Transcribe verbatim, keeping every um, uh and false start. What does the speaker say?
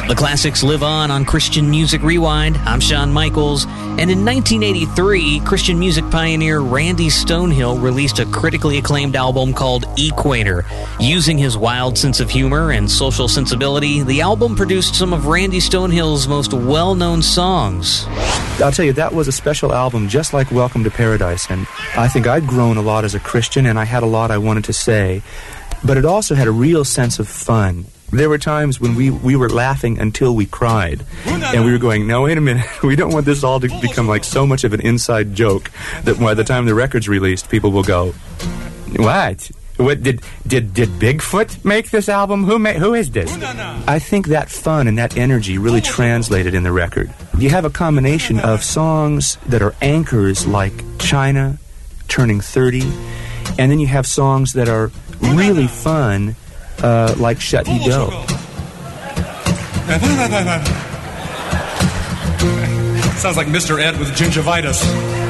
The classics live on on Christian Music Rewind. I'm Shawn Michaels. And in nineteen eighty-three, Christian music pioneer Randy Stonehill released a critically acclaimed album called Equator. Using his wild sense of humor and social sensibility, the album produced some of Randy Stonehill's most well-known songs. I'll tell you, that was a special album just like Welcome to Paradise. And I think I'd grown a lot as a Christian, and I had a lot I wanted to say. But it also had a real sense of fun. There were times when we, we were laughing until we cried. And we were going, no, wait a minute. We don't want this all to become like so much of an inside joke that by the time the record's released, people will go, what? What did did did Bigfoot make this album? Who ma- who is this? I think that fun and that energy really translated in the record. You have a combination of songs that are anchors like China, Turning thirty, and then you have songs that are really fun, uh, like Shut You Go. Sounds like Mister Ed with gingivitis.